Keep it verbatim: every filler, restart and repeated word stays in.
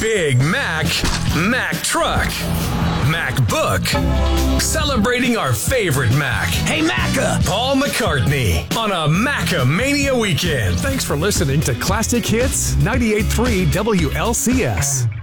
Big Mac, Mac Truck, Mac Book, celebrating our favorite Mac. Hey, Macca! Paul McCartney on a Macca-mania weekend. Thanks for listening to Classic Hits ninety-eight point three W L C S.